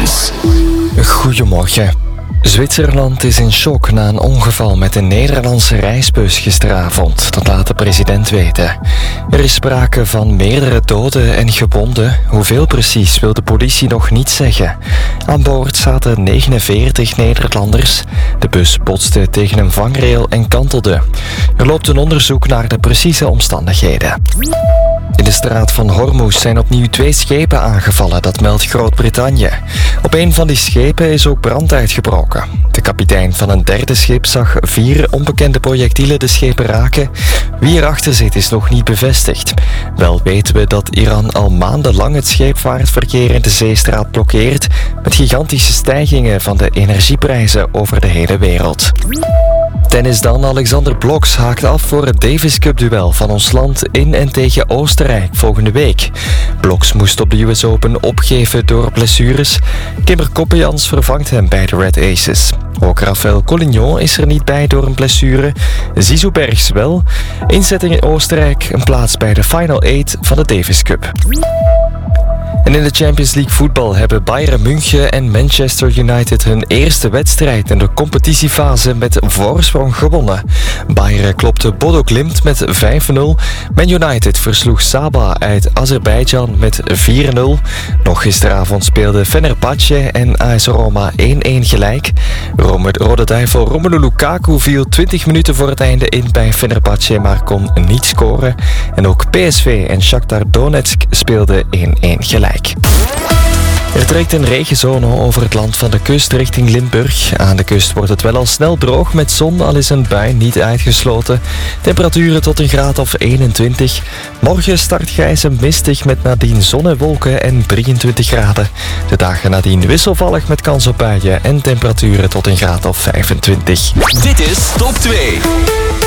Sportnieuws. Goedemorgen. Zwitserland is in shock na een ongeval met een Nederlandse reisbus gisteravond. Dat laat de president weten. Er is sprake van meerdere doden en gewonden. Hoeveel precies wil de politie nog niet zeggen. Aan boord zaten 49 Nederlanders. De bus botste tegen een vangrail en kantelde. Er loopt een onderzoek naar de precieze omstandigheden. In de straat van Hormuz zijn opnieuw 2 schepen aangevallen, dat meldt Groot-Brittannië. Op een van die schepen is ook brand uitgebroken. De kapitein van een derde schip zag 4 onbekende projectielen de schepen raken. Wie erachter zit is nog niet bevestigd. Wel weten we dat Iran al maandenlang het scheepvaartverkeer in de zeestraat blokkeert, met gigantische stijgingen van de energieprijzen over de hele wereld. Tennis dan. Alexander Bloksch haakt af voor het Davis Cup-duel van ons land in en tegen Oostenrijk volgende week. Bloksch moest op de US Open opgeven door blessures. Kimmer Koppejans vervangt hem bij de Red Aces. Ook Rafael Collignon is er niet bij door een blessure. Zizou Bergs wel. Inzetting in Oostenrijk, een plaats bij de Final 8 van de Davis Cup. En in de Champions League voetbal hebben Bayern München en Manchester United hun eerste wedstrijd in de competitiefase met voorsprong gewonnen. Bayern klopte Bodo Glimt met 5-0. Man United versloeg Sabah uit Azerbeidzjan met 4-0. Nog gisteravond speelden Fenerbahce en AS Roma 1-1 gelijk. Rode duivel Romelu Lukaku viel 20 minuten voor het einde in bij Fenerbahce, maar kon niet scoren. En ook PSV en Shakhtar Donetsk speelden 1-1 gelijk. Er trekt een regenzone over het land van de kust richting Limburg. Aan de kust wordt het wel al snel droog met zon, al is een bui niet uitgesloten. Temperaturen tot een graad of 21. Morgen start grijs en mistig met nadien zon en wolken en 23 graden. De dagen nadien wisselvallig met kans op buien en temperaturen tot een graad of 25. Dit is Top 2.